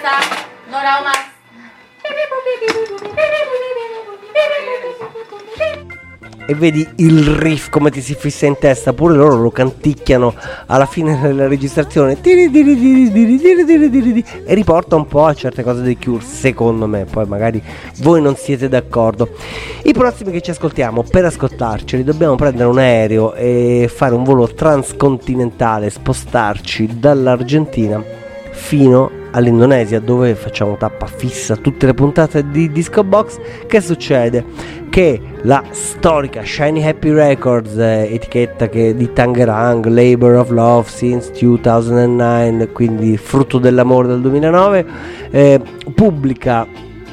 sorpresa, no la hago más. E vedi il riff come ti si fissa in testa, pure loro lo canticchiano alla fine della registrazione e riporta un po' a certe cose dei Cure, secondo me. Poi magari voi non siete d'accordo. I prossimi che ci ascoltiamo, per ascoltarceli dobbiamo prendere un aereo e fare un volo transcontinentale, spostarci dall'Argentina fino all'Indonesia, dove facciamo tappa fissa tutte le puntate di Disco Box. Che succede? Che la storica Shiny Happy Records, etichetta che di Tangerang, Labor of Love since 2009, quindi frutto dell'amore del 2009, pubblica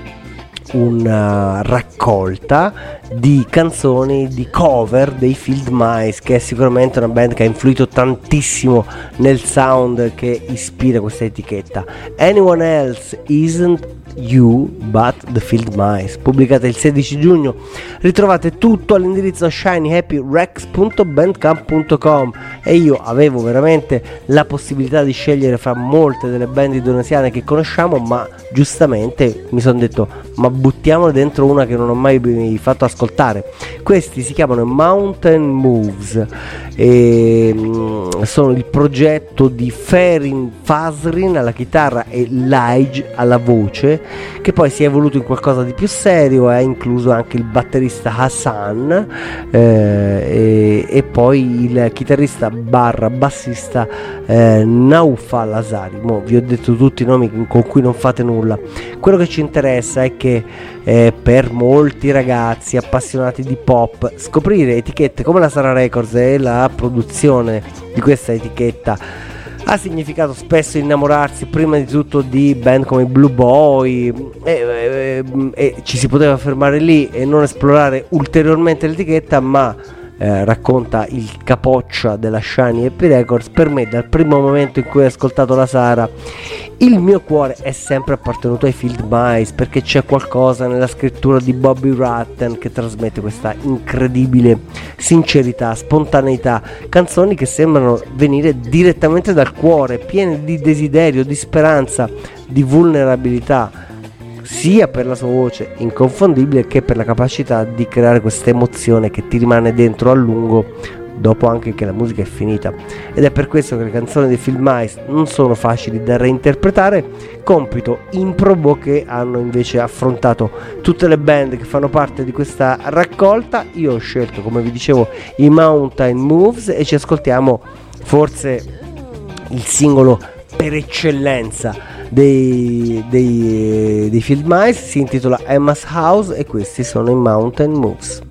una raccolta di canzoni di cover dei Field Mice, che è sicuramente una band che ha influito tantissimo nel sound che ispira questa etichetta. Anyone Else Isn't You But The Field Mice, pubblicata il 16 giugno. Ritrovate tutto all'indirizzo shinyhappyrex.bandcamp.com e io avevo veramente la possibilità di scegliere fra molte delle band indonesiane che conosciamo, ma giustamente mi sono detto, ma buttiamole dentro una che non ho mai fatto ascoltare. Questi si chiamano Mountain Moves e sono il progetto di Ferin Fasrin alla chitarra e Lige alla voce, che poi si è evoluto in qualcosa di più serio, ha incluso anche il batterista Hassan e poi il chitarrista barra bassista Naufal Azari. Vi ho detto tutti i nomi con cui non fate nulla. Quello che ci interessa è che per molti ragazzi appassionati di pop, scoprire etichette come la Sara Records e la produzione di questa etichetta ha significato spesso innamorarsi prima di tutto di band come i Blue Boy e ci si poteva fermare lì e non esplorare ulteriormente l'etichetta, ma racconta il capoccia della Shiny Happy Records. Per me, dal primo momento in cui ho ascoltato la Sara, il mio cuore è sempre appartenuto ai Field Mice, perché c'è qualcosa nella scrittura di Bobby Rutten che trasmette questa incredibile sincerità, spontaneità, canzoni che sembrano venire direttamente dal cuore, piene di desiderio, di speranza, di vulnerabilità, sia per la sua voce inconfondibile che per la capacità di creare questa emozione che ti rimane dentro a lungo dopo anche che la musica è finita. Ed è per questo che le canzoni dei Field Mice non sono facili da reinterpretare, compito improbo che hanno invece affrontato tutte le band che fanno parte di questa raccolta. Io ho scelto, come vi dicevo, i Mountain Moves e ci ascoltiamo forse il singolo per eccellenza dei Field Mice, si intitola Emma's House e questi sono i Mountain Moves.